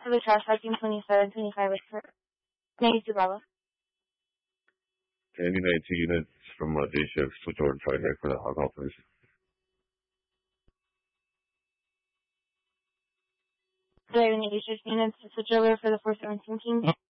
for the trash packing 2725 with 92 Bravo. Any 19 units from day shift switch over to Tri-Direct for the alcohol, please. Do I have any day shift units to switch over for the 417 team?